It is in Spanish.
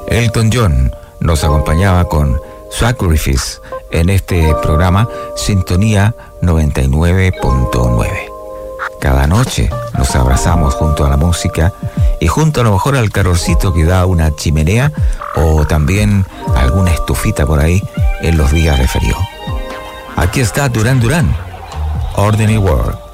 Elton John nos acompañaba con Sacrifice en este programa Sintonía 99.9. Cada noche nos abrazamos junto a la música y junto a lo mejor al calorcito que da una chimenea o también alguna estufita por ahí en los días de frío. Aquí está Duran Duran, Ordinary World.